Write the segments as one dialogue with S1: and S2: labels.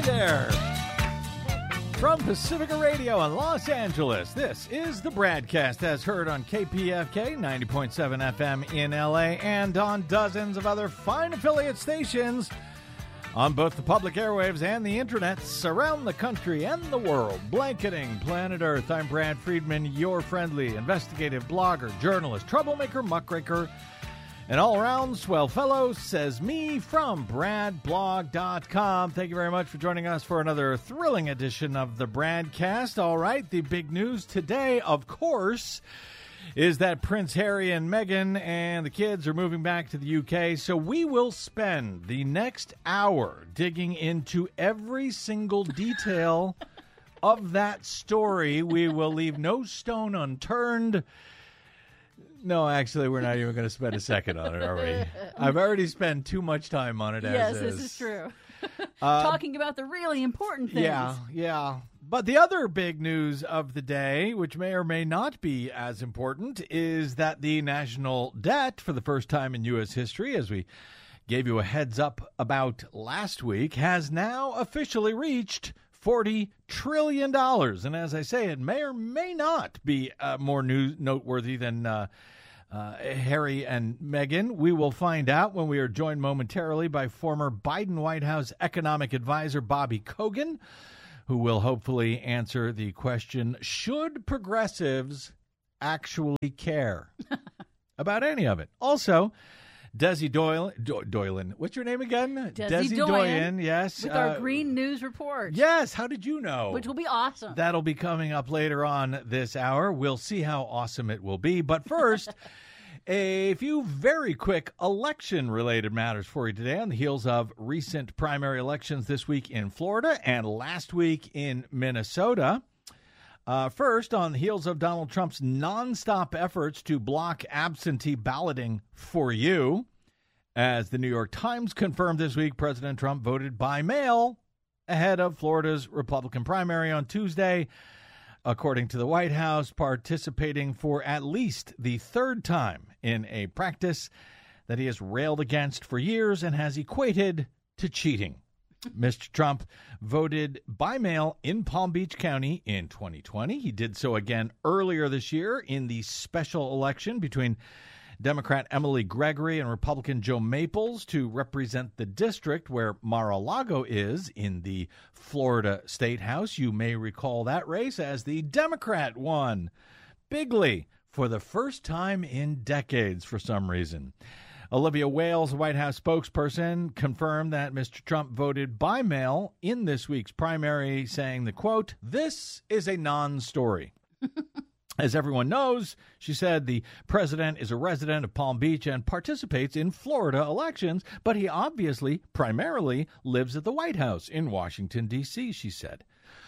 S1: there. From Pacifica Radio in Los Angeles, this is the BradCast, as heard on KPFK 90.7 FM in LA and on dozens of other fine affiliate stations on both the public airwaves and the internets around the country and the world, blanketing planet Earth. I'm Brad Friedman, your friendly investigative blogger, journalist, troublemaker, muckraker, and all-around swell fellow, says me from bradblog.com. Thank you very much for joining us for another thrilling edition of the BradCast. All right, the big news today, of course, is that Prince Harry and Meghan and the kids are moving back to the UK. So we will spend the next hour digging into every single detail of that story. We will leave no stone unturned. No, actually, we're not even going to spend a second on it, are we? I've already spent too much time on it as is.
S2: Yes, this is true. Talking about the really important things.
S1: Yeah. But the other big news of the day, which may or may not be as important, is that the national debt, for the first time in U.S. history, as we gave you a heads up about last week, has now officially reached $40 trillion. And as I say, it may or may not be more noteworthy than Harry and Meghan. We will find out when we are joined momentarily by former Biden White House economic advisor Bobby Kogan, who will hopefully answer the question, should progressives actually care about any of it? Also, Desi Doyen. What's your name again?
S2: Desi
S1: Doyen, yes.
S2: With our Green News Report.
S1: Yes, how did you know?
S2: Which will be awesome.
S1: That'll be coming up later on this hour. We'll see how awesome it will be. But first, a few very quick election-related matters for you today on the heels of recent primary elections this week in Florida and last week in Minnesota. First, on the heels of Donald Trump's nonstop efforts to block absentee balloting for you, as the New York Times confirmed this week, President Trump voted by mail ahead of Florida's Republican primary on Tuesday, according to the White House, participating for at least the third time in a practice that he has railed against for years and has equated to cheating. Mr. Trump voted by mail in Palm Beach County in 2020. He did so again earlier this year in the special election between Democrat Emily Gregory and Republican Joe Maples to represent the district where Mar-a-Lago is in the Florida State House. You may recall that race as the Democrat won bigly for the first time in decades for some reason. Olivia Wales, White House spokesperson, confirmed that Mr. Trump voted by mail in this week's primary, saying the quote, "This is a non-story." As everyone knows, she said, the president is a resident of Palm Beach and participates in Florida elections, but he obviously primarily lives at the White House in Washington, D.C., she said.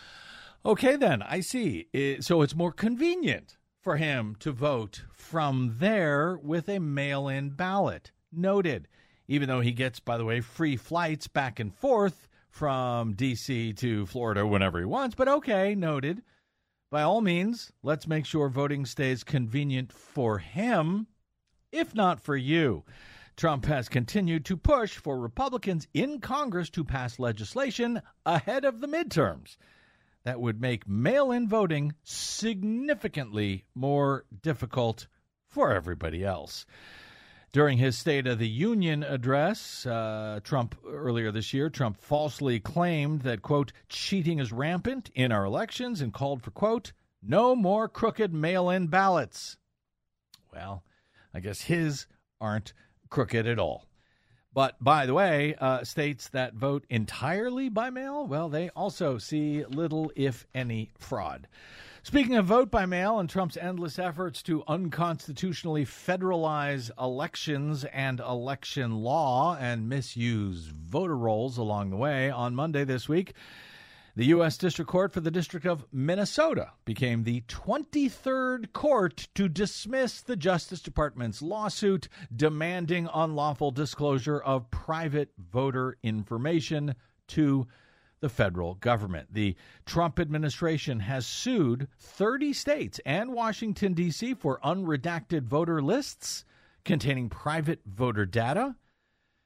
S1: Okay, then, I see. So it's more convenient for him to vote from there with a mail-in ballot. Noted. Even though he gets, by the way, free flights back and forth from D.C. to Florida whenever he wants. But okay, noted. By all means, let's make sure voting stays convenient for him, if not for you. Trump has continued to push for Republicans in Congress to pass legislation ahead of the midterms that would make mail-in voting significantly more difficult for everybody else. During his State of the Union address, earlier this year, Trump falsely claimed that, quote, cheating is rampant in our elections and called for, quote, no more crooked mail-in ballots. Well, I guess his aren't crooked at all. But, by the way, states that vote entirely by mail, well, they also see little, if any, fraud. Speaking of vote by mail and Trump's endless efforts to unconstitutionally federalize elections and election law and misuse voter rolls along the way, on Monday this week, the U.S. District Court for the District of Minnesota became the 23rd court to dismiss the Justice Department's lawsuit demanding unlawful disclosure of private voter information to the federal government. The Trump administration has sued 30 states and Washington, D.C. for unredacted voter lists containing private voter data,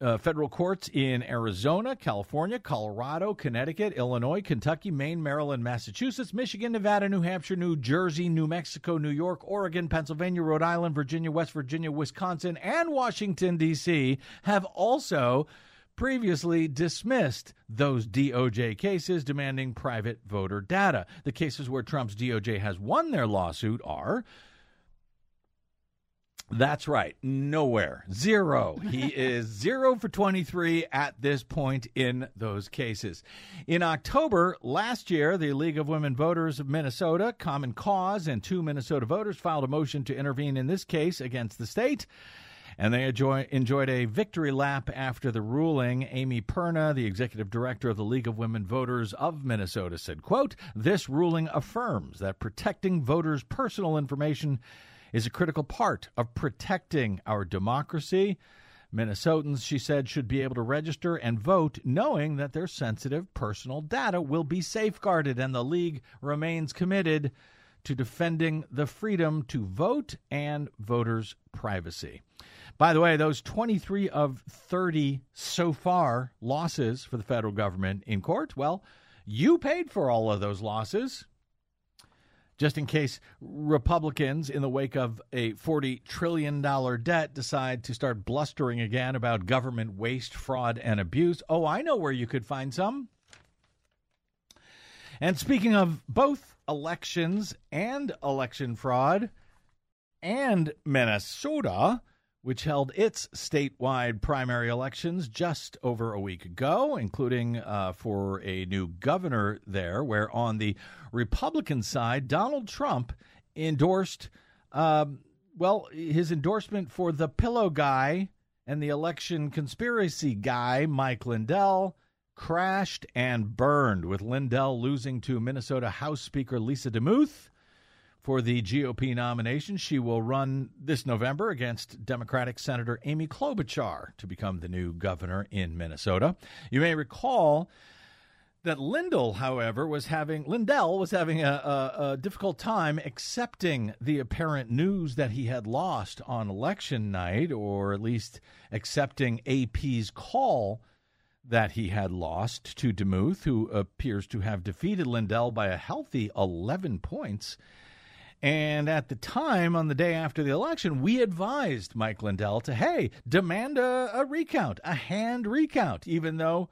S1: federal courts in Arizona, California, Colorado, Connecticut, Illinois, Kentucky, Maine, Maryland, Massachusetts, Michigan, Nevada, New Hampshire, New Jersey, New Mexico, New York, Oregon, Pennsylvania, Rhode Island, Virginia, West Virginia, Wisconsin, and Washington, D.C. have also previously dismissed those DOJ cases demanding private voter data. The cases where Trump's DOJ has won their lawsuit are... That's right. Nowhere. Zero. He is 0 for 23 at this point in those cases. In October last year, the League of Women Voters of Minnesota, Common Cause, and 2 Minnesota voters filed a motion to intervene in this case against the state. And they enjoyed a victory lap after the ruling. Amy Perna, the executive director of the League of Women Voters of Minnesota, said, quote, "This ruling affirms that protecting voters' personal information is a critical part of protecting our democracy. Minnesotans," she said, "should be able to register and vote knowing that their sensitive personal data will be safeguarded, and the League remains committed to defending the freedom to vote and voters' privacy." By the way, those 23 of 30 so far losses for the federal government in court, well, you paid for all of those losses. Just in case Republicans, in the wake of a $40 trillion debt, decide to start blustering again about government waste, fraud, and abuse. Oh, I know where you could find some. And speaking of both elections and election fraud, and Minnesota, which held its statewide primary elections just over a week ago, including for a new governor there, where on the Republican side, Donald Trump endorsed, his endorsement for the pillow guy and the election conspiracy guy, Mike Lindell, crashed and burned, with Lindell losing to Minnesota House Speaker Lisa DeMuth for the GOP nomination. She will run this November against Democratic Senator Amy Klobuchar to become the new governor in Minnesota. You may recall that Lindell, however, was having a difficult time accepting the apparent news that he had lost on election night, or at least accepting AP's call that he had lost to DeMuth, who appears to have defeated Lindell by a healthy 11 points. And at the time, on the day after the election, we advised Mike Lindell to, demand a recount, a hand recount, even though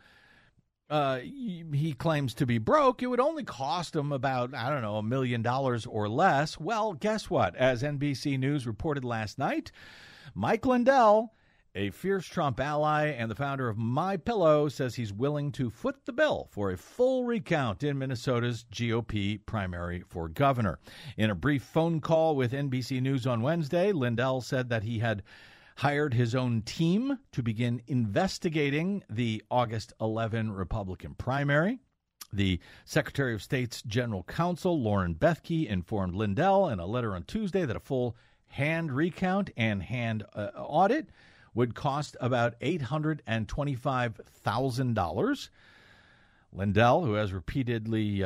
S1: he claims to be broke. It would only cost him about, $1 million or less. Well, guess what? As NBC News reported last night, Mike Lindell, a fierce Trump ally and the founder of MyPillow, says he's willing to foot the bill for a full recount in Minnesota's GOP primary for governor. In a brief phone call with NBC News on Wednesday, Lindell said that he had hired his own team to begin investigating the August 11 Republican primary. The Secretary of State's general counsel, Lauren Bethke, informed Lindell in a letter on Tuesday that a full hand recount and hand audit would cost about $825,000. Lindell, who has repeatedly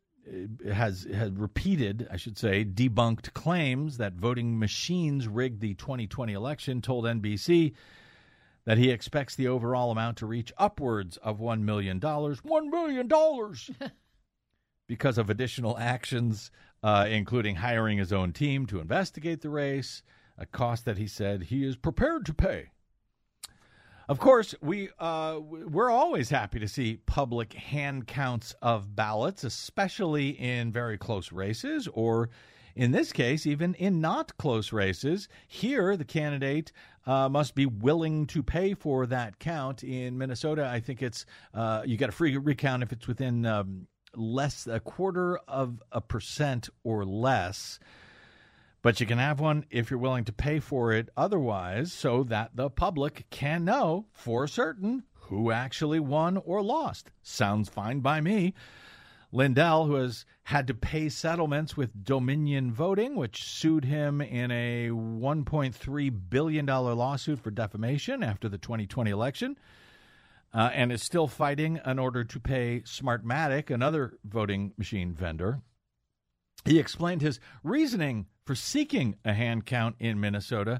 S1: debunked claims that voting machines rigged the 2020 election, told NBC that he expects the overall amount to reach upwards of $1 million. $1 million! Because of additional actions, including hiring his own team to investigate the race, a cost that he said he is prepared to pay. Of course, we're always happy to see public hand counts of ballots, especially in very close races, or in this case, even in not close races. Here, the candidate must be willing to pay for that count. In Minnesota, I think it's you get a free recount if it's within less a 0.25% or less. But you can have one if you're willing to pay for it otherwise, so that the public can know for certain who actually won or lost. Sounds fine by me. Lindell, who has had to pay settlements with Dominion Voting, which sued him in a $1.3 billion lawsuit for defamation after the 2020 election, and is still fighting in order to pay Smartmatic, another voting machine vendor. He explained his reasoning for seeking a hand count in Minnesota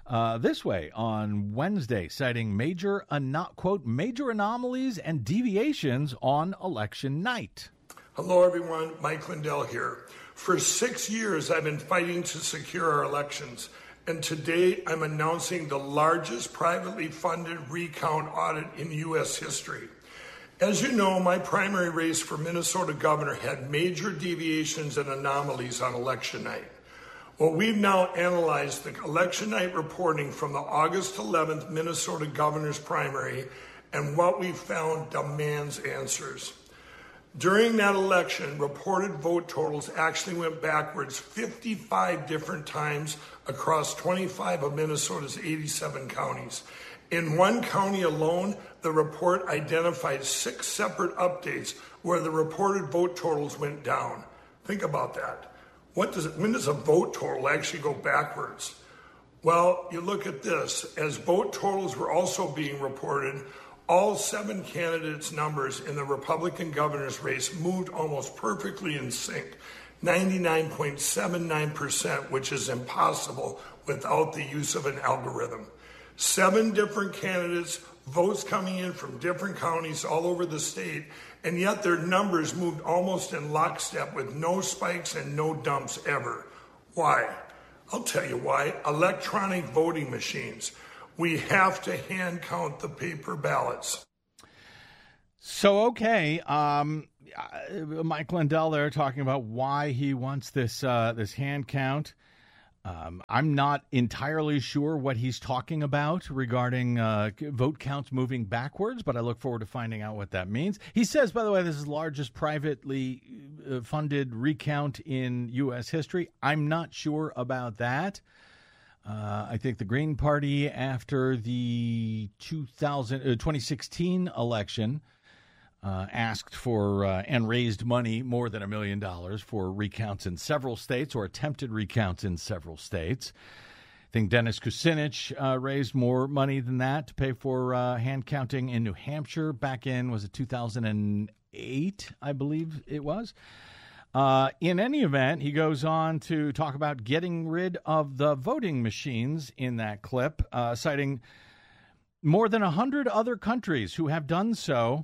S1: this way on Wednesday, citing quote, major anomalies and deviations on election night.
S3: Hello, everyone. Mike Lindell here. For 6 years, I've been fighting to secure our elections. And today, I'm announcing the largest privately funded recount audit in U.S. history. As you know, my primary race for Minnesota governor had major deviations and anomalies on election night. Well, we've now analyzed the election night reporting from the August 11th Minnesota governor's primary, and what we found demands answers. During that election, reported vote totals actually went backwards 55 different times across 25 of Minnesota's 87 counties. In one county alone, the report identified 6 separate updates where the reported vote totals went down. Think about that. When does a vote total actually go backwards? Well, you look at this. As vote totals were also being reported, all 7 candidates' numbers in the Republican governor's race moved almost perfectly in sync, 99.79%, which is impossible without the use of an algorithm. 7 different candidates, votes coming in from different counties all over the state, and yet their numbers moved almost in lockstep with no spikes and no dumps ever. Why? I'll tell you why. Electronic voting machines. We have to hand count the paper ballots.
S1: So, okay, Mike Lindell there talking about why he wants this hand count. I'm not entirely sure what he's talking about regarding vote counts moving backwards, but I look forward to finding out what that means. He says, by the way, this is the largest privately funded recount in U.S. history. I'm not sure about that. I think the Green Party, after the 2016 election, asked for and raised money, more than $1 million, for recounts in several states, or attempted recounts in several states. I think Dennis Kucinich raised more money than that to pay for hand counting in New Hampshire back in, was it 2008, I believe it was. In any event, he goes on to talk about getting rid of the voting machines in that clip, citing more than 100 other countries who have done so.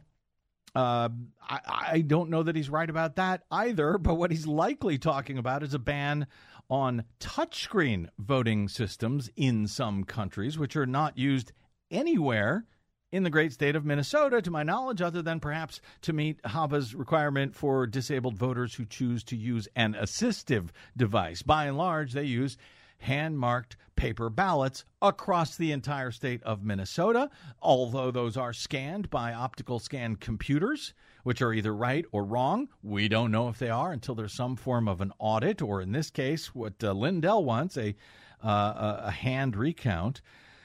S1: I don't know that he's right about that either, but what he's likely talking about is a ban on touchscreen voting systems in some countries, which are not used anywhere in the great state of Minnesota, to my knowledge, other than perhaps to meet HAVA's requirement for disabled voters who choose to use an assistive device. By and large, they use hand-marked paper ballots across the entire state of Minnesota, although those are scanned by optical scan computers, which are either right or wrong. We don't know if they are until there's some form of an audit, or in this case, what Lindell wants, a hand recount.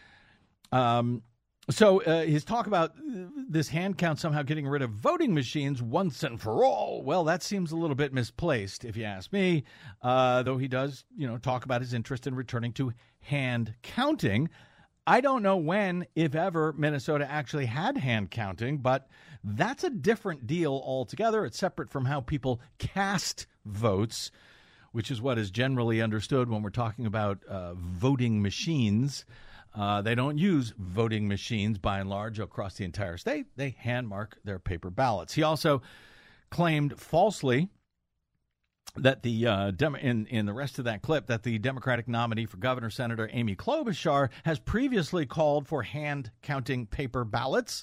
S1: So his talk about this hand count somehow getting rid of voting machines once and for all, well, that seems a little bit misplaced, if you ask me, though he does, talk about his interest in returning to hand counting. I don't know when, if ever, Minnesota actually had hand counting, but that's a different deal altogether. It's separate from how people cast votes, which is what is generally understood when we're talking about voting machines. They don't use voting machines, by and large, across the entire state. They hand mark their paper ballots. He also claimed falsely that the in the rest of that clip that the Democratic nominee for governor, Senator Amy Klobuchar, has previously called for hand counting paper ballots.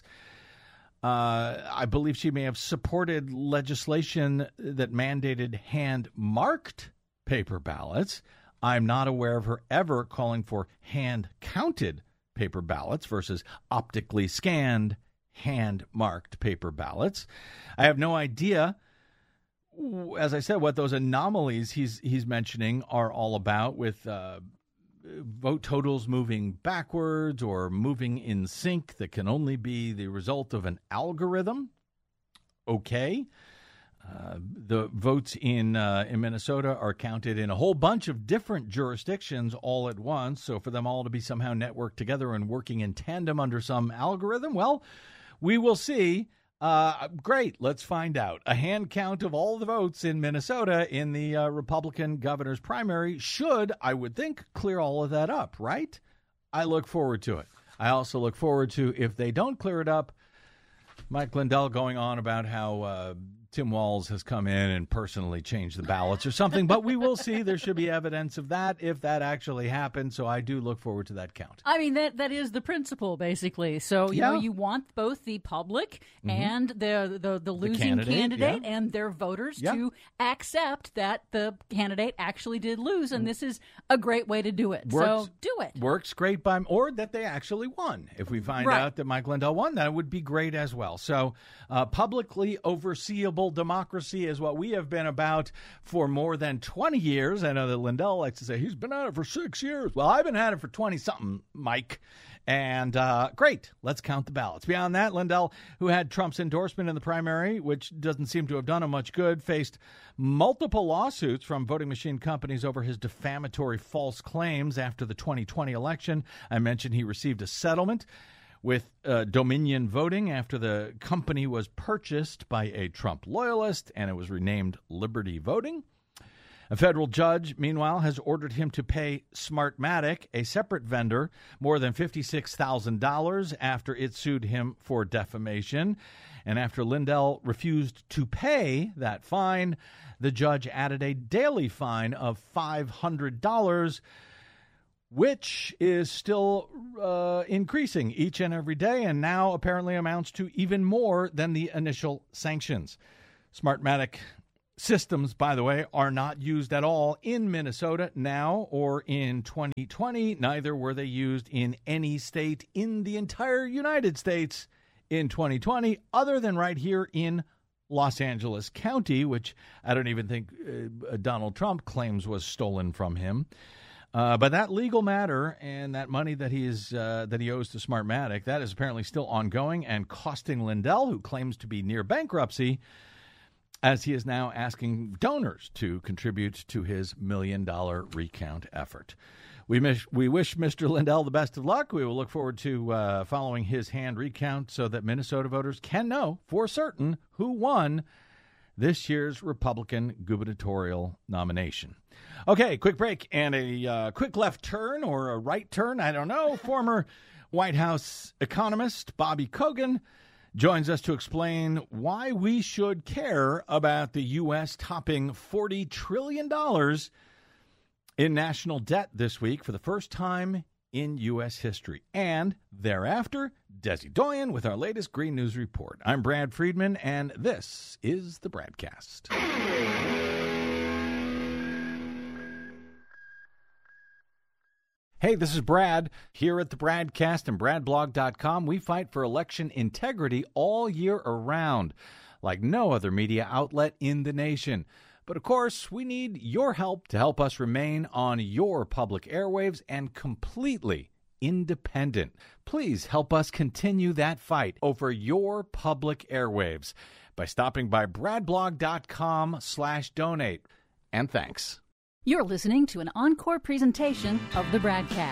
S1: I believe she may have supported legislation that mandated hand marked paper ballots. I'm not aware of her ever calling for hand-counted paper ballots versus optically scanned, hand-marked paper ballots. I have no idea, as I said, what those anomalies he's mentioning are all about, with vote totals moving backwards or moving in sync that can only be the result of an algorithm. Okay. The votes in Minnesota are counted in a whole bunch of different jurisdictions all at once. So for them all to be somehow networked together and working in tandem under some algorithm, well, we will see. Great. Let's find out. A hand count of all the votes in Minnesota in the Republican governor's primary should, I would think, clear all of that up, right? I look forward to it. I also look forward to, if they don't clear it up, Mike Lindell going on about how Tim Walz has come in and personally changed the ballots or something. But we will see. There should be evidence of that if that actually happens. So I do look forward to that count.
S2: I mean, that is the principle, basically. So, you know, you want both the public and the losing candidate and their voters to accept that the candidate actually did lose. And this is a great way to do it. So do it.
S1: Works great or that they actually won. If we find out that Mike Lindell won, that would be great as well. So publicly overseeable democracy is what we have been about for more than 20 years. I know that Lindell likes to say he's been at it for 6 years. Well, I've been at it for 20-something, Mike. And great. Let's count the ballots. Beyond that, Lindell, who had Trump's endorsement in the primary, which doesn't seem to have done him much good, faced multiple lawsuits from voting machine companies over his defamatory false claims after the 2020 election. I mentioned he received a settlement with Dominion Voting after the company was purchased by a Trump loyalist, and it was renamed Liberty Voting. A federal judge, meanwhile, has ordered him to pay Smartmatic, a separate vendor, more than $56,000 after it sued him for defamation. And after Lindell refused to pay that fine, the judge added a daily fine of $500, which is still increasing each and every day, and now apparently amounts to even more than the initial sanctions. Smartmatic systems, by the way, are not used at all in Minnesota now or in 2020. Neither were they used in any state in the entire United States in 2020, other than right here in Los Angeles County, which I don't even think Donald Trump claims was stolen from him. But that legal matter and that money that he owes to Smartmatic, that is apparently still ongoing and costing Lindell, who claims to be near bankruptcy, as he is now asking donors to contribute to his $1 million recount effort. We wish Mr. Lindell the best of luck. We will look forward to following his hand recount so that Minnesota voters can know for certain who won this year's Republican gubernatorial nomination. Okay, quick break and a quick left turn or a right turn, I don't know. Former White House economist Bobby Kogan joins us to explain why we should care about the U.S. topping $40 trillion in national debt this week for the first time in U.S. history. And thereafter, Desi Doyen with our latest Green News Report. I'm Brad Friedman, and this is the Bradcast. Hey, this is Brad. Here at the Bradcast and BradBlog.com, we fight for election integrity all year around, like no other media outlet in the nation. But of course, we need your help to help us remain on your public airwaves and completely independent. Please help us continue that fight over your public airwaves by stopping by BradBlog.com/donate. And thanks.
S2: You're listening to an encore presentation of the Bradcast.